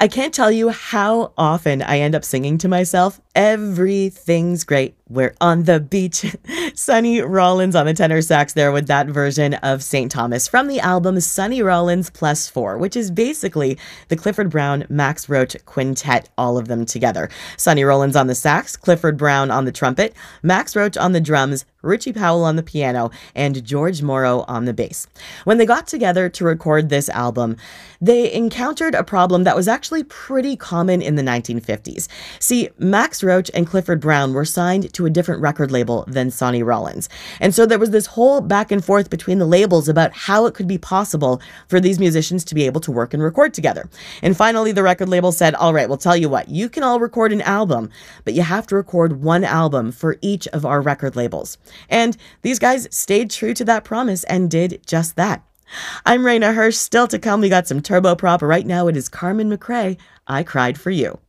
I can't tell you how often I end up singing to myself, "Everything's great, we're on the beach." Sonny Rollins on the tenor sax there with that version of St. Thomas from the album Sonny Rollins Plus Four, which is basically the Clifford Brown, Max Roach quintet, all of them together. Sonny Rollins on the sax, Clifford Brown on the trumpet, Max Roach on the drums, Richie Powell on the piano, and George Morrow on the bass. When they got together to record this album, they encountered a problem that was actually pretty common in the 1950s. See, Max Roach and Clifford Brown were signed to a different record label than Sonny Rollins. And so there was this whole back and forth between the labels about how it could be possible for these musicians to be able to work and record together. And finally, the record label said, all right, we'll tell you what, you can all record an album, but you have to record one album for each of our record labels. And these guys stayed true to that promise and did just that. I'm Raina Hirsch. Still to come, we got some Turbo Prop. Right now, it is Carmen McRae, I Cried for You.